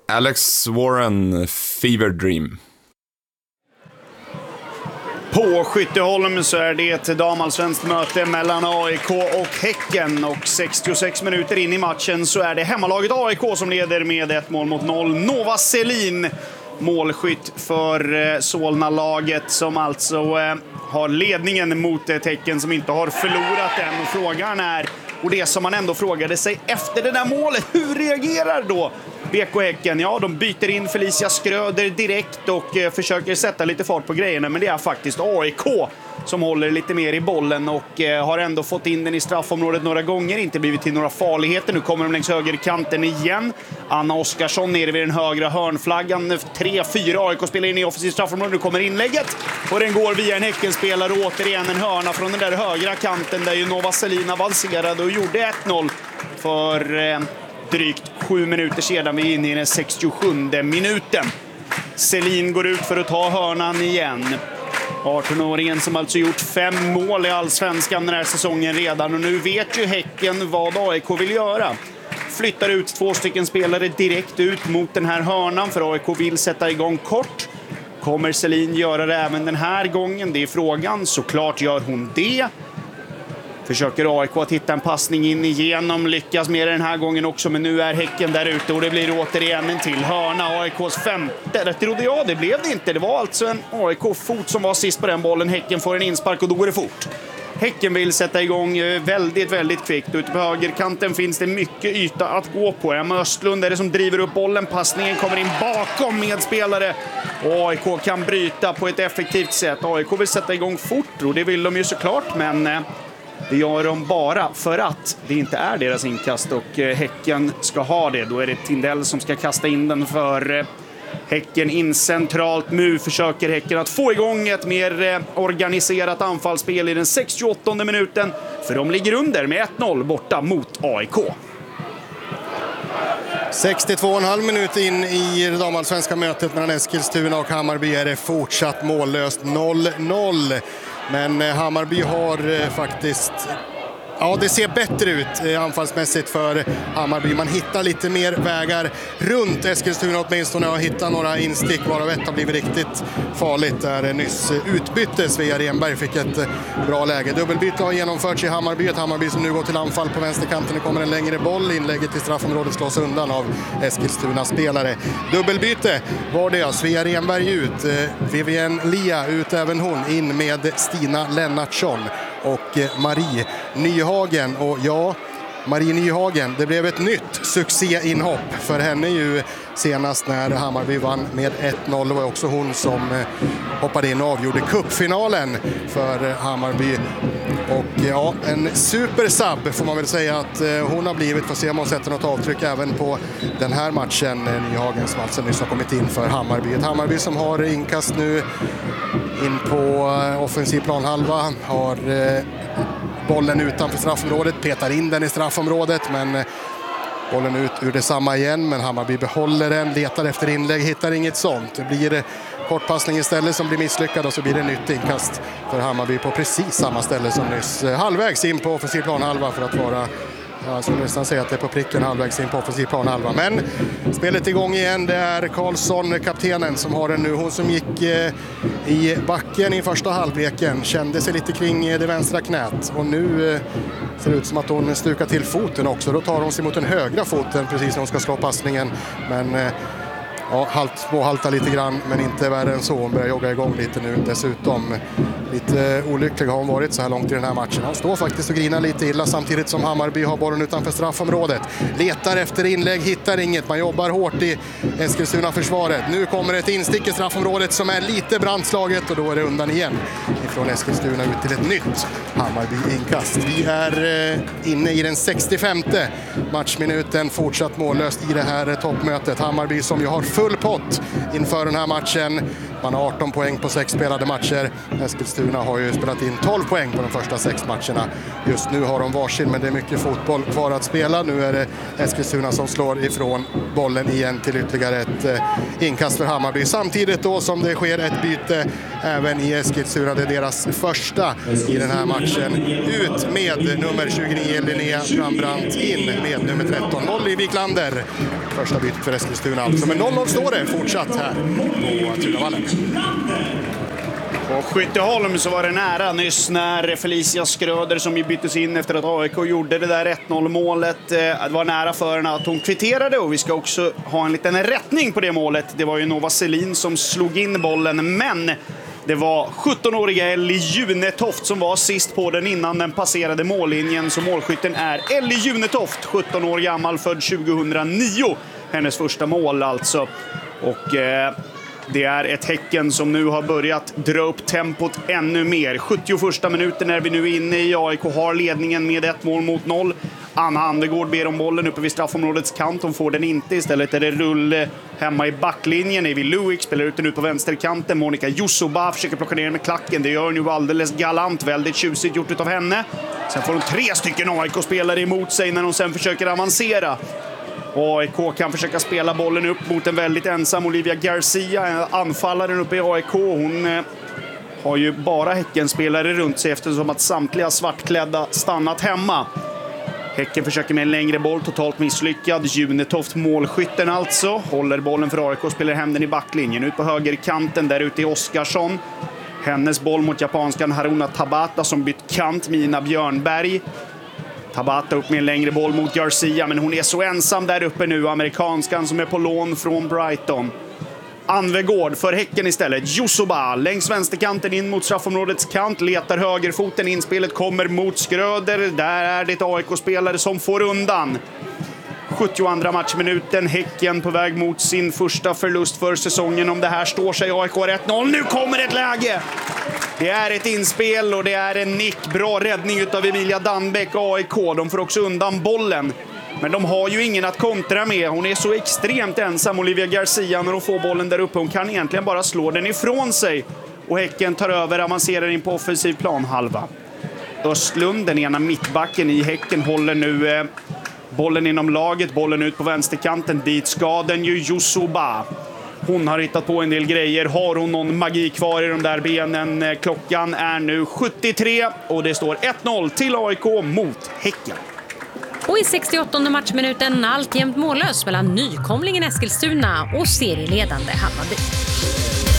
Alex Warren, Fever Dream. På Skytteholm så är det ett damallsvenskt möte mellan AIK och Häcken. Och 66 minuter in i matchen så är det hemmalaget AIK som leder med 1-0. Nova Selin, målskytt för Solna-laget, som alltså har ledningen mot ett Häcken som inte har förlorat än. Och frågan är, och det som man ändå frågade sig efter det där målet, hur reagerar då BK Häcken? Ja, de byter in Felicia Skröder direkt och försöker sätta lite fart på grejerna, men det är faktiskt AIK som håller lite mer i bollen och har ändå fått in den i straffområdet några gånger, inte blivit till några farligheter. Nu kommer de längs högerkanten igen. Anna Oskarsson nere vid den högra hörnflaggan. 3-4 AIK-spelare in i offensivt straffområde. Nu kommer inlägget och den går via en Häckenspelare och återigen en hörna från den där högra kanten där ju Nova Selin avancerade och gjorde 1-0 för drygt 7 minuter sedan. Vi är inne i den 67:e minuten. Selin går ut för att ta hörnan igen. 18-åringen som alltså gjort 5 mål i Allsvenskan den här säsongen redan. Och nu vet ju Häcken vad AIK vill göra. Flyttar ut 2 stycken spelare direkt ut mot den här hörnan, för AIK vill sätta igång kort. Kommer Selin göra det även den här gången? Det är frågan. Såklart gör hon det. Försöker AIK att hitta en passning in igenom. Lyckas med den här gången också, men nu är Häcken där ute och det blir återigen en till hörna. AIKs 5:e. Det trodde jag, det blev det inte. Det var alltså en AIK-fot som var sist på den bollen. Häcken får en inspark och då går det fort. Häcken vill sätta igång väldigt, väldigt kvickt. Ute på högerkanten finns det mycket yta att gå på. Emma Östlund är det som driver upp bollen. Passningen kommer in bakom medspelare. Och AIK kan bryta på ett effektivt sätt. AIK vill sätta igång fort och det vill de ju såklart, men det gör de bara för att det inte är deras inkast och Häcken ska ha det. Då är det Tindell som ska kasta in den för Häcken in centralt. Nu försöker Häcken att få igång ett mer organiserat anfallsspel i den 68:e minuten. För de ligger under med 1-0 borta mot AIK. 62,5 minut in i det damallsvenska mötet mellan Eskilstuna och Hammarby är det fortsatt mållöst 0-0. Men Hammarby har faktiskt... Ja, det ser bättre ut anfallsmässigt för Hammarby. Man hittar lite mer vägar runt Eskilstuna åtminstone och hittar några instick, varav ett har blivit riktigt farligt där nyss utbyttes. Svea Renberg fick ett bra läge. Dubbelbyte har genomförts i Hammarby. Ett Hammarby som nu går till anfall på vänsterkanten. Det kommer en längre boll. Inlägget i straffområdet slås undan av Eskilstuna-spelare. Dubbelbyte var det, ja. Svea Renberg ut. Vivienne Lia ut även hon. In med Stina Lennartsson och Marie Nyhagen. Och ja, Marie Nyhagen, det blev ett nytt succéinhopp för henne ju senast när Hammarby vann med 1-0. Det var också hon som hoppade in och avgjorde cupfinalen för Hammarby. Och ja, en supersub får man väl säga att hon har blivit. Får se om hon sätter något avtryck även på den här matchen. Nyhagen som alltså nyss har kommit in för Hammarby. Ett Hammarby som har inkast nu in på offensiv planhalva. Har bollen utanför straffområdet, petar in den i straffområdet, men bollen ut ur detsamma igen. Men Hammarby behåller den, letar efter inlägg, hittar inget sånt. Det blir kortpassning istället som blir misslyckad och så blir det nytt inkast för Hammarby på precis samma ställe som nyss. Halvvägs in på offensiv planhalva för att vara... Jag skulle nästan säga att det är på pricken halvvägs in på offensiv planhalva. Men spelet igång igen. Det är Karlsson, kaptenen, som har den nu. Hon som gick i backen i första halvleken kände sig lite kring det vänstra knät. Och nu ser det ut som att hon stukar till foten också. Då tar hon sig mot den högra foten precis när hon ska slå passningen. Men... Ja, småhalta lite grann, men inte värre än så. Hon börjar jogga igång lite nu dessutom. Lite olycklig har hon varit så här långt i den här matchen. Hon står faktiskt och grinar lite illa samtidigt som Hammarby har bollen utanför straffområdet. Letar efter inlägg, hittar inget. Man jobbar hårt i Eskilstuna-försvaret. Nu kommer ett instick i straffområdet som är lite brandslaget och då är det undan igen ifrån Eskilstuna ut till ett nytt Hammarby-inkast. Vi är inne i den 65:e matchminuten, fortsatt mållöst i det här toppmötet. Hammarby som ju har full pott inför den här matchen. Man har 18 poäng på 6 spelade matcher. Eskilstuna Eskilstuna har ju spelat in 12 poäng på de första 6 matcherna. Just nu har de varsin, men det är mycket fotboll kvar att spela. Nu är det Eskilstuna som slår ifrån bollen igen till ytterligare ett inkast för Hammarby. Samtidigt då som det sker ett byte även i Eskilstuna. Det är deras första i den här matchen. Ut med nummer 29 Linnea Brandbrant, in med nummer 13 Molly Wiklander. Första bytet för Eskilstuna alltså. Men 0-0 står det fortsatt här på Tunavallen. På Skytteholm så var det nära nyss när Felicia Skröder, som ju byttes in efter att AIK gjorde det där 1-0 målet. Det var nära för henne att hon kvitterade, och vi ska också ha en liten rättning på det målet. Det var ju Nova Selin som slog in bollen, men det var 17-åriga Ellie Junetoft som var sist på den innan den passerade mållinjen. Så målskytten är Ellie Junetoft, 17 år gammal, född 2009. Hennes första mål alltså. Och det är ett Häcken som nu har börjat dra upp tempot ännu mer. 71 minuten är vi nu inne i. AIK har ledningen med 1-0. Anna Andegård ber om bollen uppe vid straffområdets kant. Hon får den inte. Istället är det rull hemma i backlinjen. Evie Luik spelar ut den ut på vänsterkanten. Monica Jusuba försöker plocka ner den med klacken. Det gör nu alldeles galant. Väldigt tjusigt gjort av henne. Sen får hon 3 stycken AIK-spelare emot sig när hon sen försöker avancera. AIK kan försöka spela bollen upp mot en väldigt ensam Olivia Garcia, anfallaren uppe i AIK. Hon har ju bara Häckenspelare runt sig eftersom att samtliga svartklädda stannat hemma. Häcken försöker med en längre boll, totalt misslyckad. Junetoft, målskytten alltså, håller bollen för AIK och spelar hem den i backlinjen. Ut på högerkanten, där ute är Oskarsson. Hennes boll mot japanskan Haruna Tabata som bytt kant, Mina Björnberg. Tabata upp med en längre boll mot Garcia, men hon är så ensam där uppe nu, amerikanskan som är på lån från Brighton. Anvegård för Häcken istället. Jusuba längs vänsterkanten in mot straffområdets kant, letar högerfoten, inspelet kommer mot Skröder. Där är det ett AIK-spelare som får undan. 72 matchminuten, Häcken på väg mot sin första förlust för säsongen. Om det här står sig, AIK 1-0. Nu kommer ett läge! Det är ett inspel och det är en nick. Bra räddning utav Emilia Danbeck, AIK. De får också undan bollen. Men de har ju ingen att kontra med. Hon är så extremt ensam, Olivia Garcia, när hon får bollen där uppe. Hon kan egentligen bara slå den ifrån sig. Och Häcken tar över, avancerar in på offensiv planhalva. Östlund, den ena mittbacken i Häcken, håller nu bollen inom laget. Bollen ut på vänsterkanten. Dit ska den ju Jusuba. Hon har hittat på en del grejer. Har hon någon magi kvar i de där benen? Klockan är nu 73 och det står 1-0 till AIK mot Häcken. Och i 68 matchminuten alltjämt mållös mellan nykomlingen Eskilstuna och serieledande Hammarby.